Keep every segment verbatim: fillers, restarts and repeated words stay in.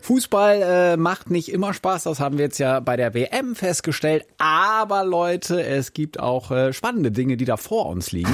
Fußball äh, macht nicht immer Spaß, das haben wir jetzt ja bei der W M festgestellt. Aber Leute, es gibt auch äh, spannende Dinge, die da vor uns liegen.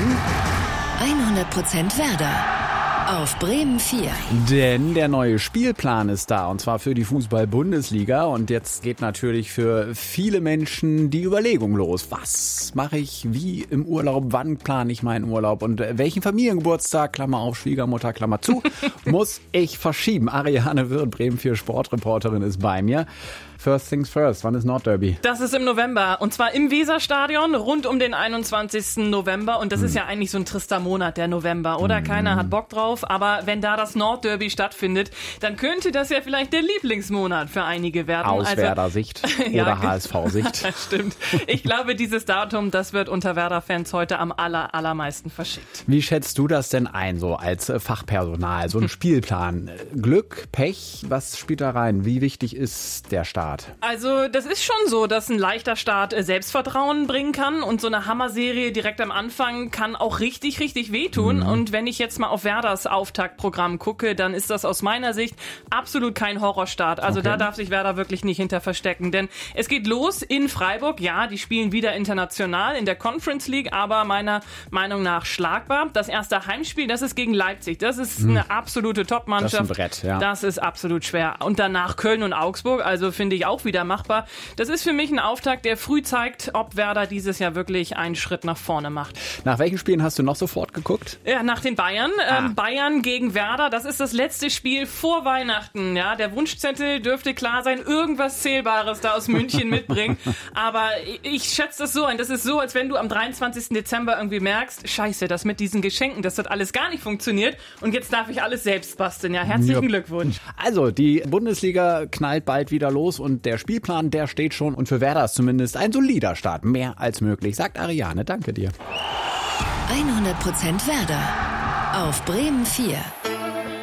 hundert Prozent Werder auf Bremen vier. Denn der neue Spielplan ist da, und zwar für die Fußball-Bundesliga. Und jetzt geht natürlich für viele Menschen die Überlegung los. Was mache ich wie im Urlaub? Wann plane ich meinen Urlaub? Und welchen Familiengeburtstag, Klammer auf, Schwiegermutter, Klammer zu, muss ich verschieben? Ariane Wirth, Bremen vier Sportreporterin, ist bei mir. First things first, wann ist Nordderby? Das ist im November, und zwar im Weserstadion rund um den einundzwanzigsten November. Und das hm. ist ja eigentlich so ein trister Monat, der November, oder? Hm. Keiner hat Bock drauf, aber wenn da das Nordderby stattfindet, dann könnte das ja vielleicht der Lieblingsmonat für einige werden. Aus also, Werder-Sicht ja, oder H S V-Sicht. Stimmt. Ich glaube, dieses Datum, das wird unter Werder-Fans heute am aller, allermeisten verschickt. Wie schätzt du das denn ein, so als Fachpersonal, so ein Spielplan? Glück, Pech, was spielt da rein? Wie wichtig ist der Start? Also das ist schon so, dass ein leichter Start Selbstvertrauen bringen kann, und so eine Hammerserie direkt am Anfang kann auch richtig, richtig wehtun. Mhm. Und wenn ich jetzt mal auf Werders Auftaktprogramm gucke, dann ist das aus meiner Sicht absolut kein Horrorstart. Also okay. Da darf sich Werder wirklich nicht hinter verstecken, denn es geht los in Freiburg. Ja, die spielen wieder international in der Conference League, aber meiner Meinung nach schlagbar. Das erste Heimspiel, das ist gegen Leipzig. Das ist mhm. eine absolute Top-Mannschaft. Das ist ein Brett, ja. Das ist absolut schwer. Und danach Köln und Augsburg, also finde ich auch wieder machbar. Das ist für mich ein Auftakt, der früh zeigt, ob Werder dieses Jahr wirklich einen Schritt nach vorne macht. Nach welchen Spielen hast du noch sofort geguckt? Ja, nach den Bayern. Ah. Ähm, Bayern gegen Werder, das ist das letzte Spiel vor Weihnachten. Ja, der Wunschzettel dürfte klar sein, irgendwas Zählbares da aus München mitbringen. Aber ich, ich schätze das so ein. Das ist so, als wenn du am dreiundzwanzigsten Dezember irgendwie merkst, scheiße, das mit diesen Geschenken, das hat alles gar nicht funktioniert und jetzt darf ich alles selbst basteln. Ja, herzlichen ja. Glückwunsch. Also, die Bundesliga knallt bald wieder los und der Spielplan, der steht schon, und für Werder ist zumindest ein solider Start. Mehr als möglich, sagt Ariane. Danke dir. hundert Prozent Werder auf Bremen vier.